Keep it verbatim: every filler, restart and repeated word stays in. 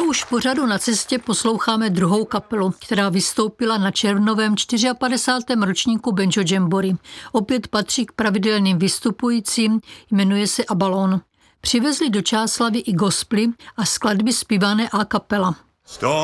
už v pořadu Na cestě posloucháme druhou kapelu, která vystoupila na červnovém padesátém čtvrtém ročníku Banjo Jamboree. Opět patří k pravidelným vystupujícím, jmenuje se Abalone. Přivezli do Čáslavi i gospely a skladby zpívané a cappella.